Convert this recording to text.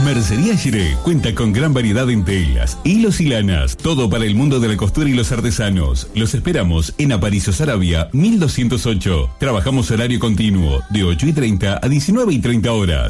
Mercería Giré cuenta con gran variedad en telas, hilos y lanas, todo para el mundo de la costura y los artesanos. Los esperamos en Aparicio Saravia, 1208. Trabajamos horario continuo, de 8:30 a 19:30 horas.